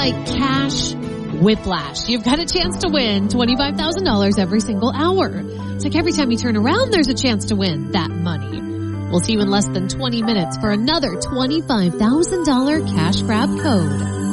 like cash whiplash. You've got a chance to win $25,000 every single hour. It's like every time you turn around, there's a chance to win that money. We'll see you in less than 20 minutes for another $25,000 cash grab code.